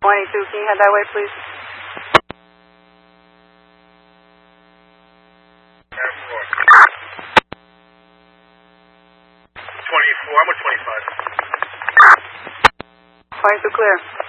22, can you head that way, please? 24, I'm with 25. 22 clear.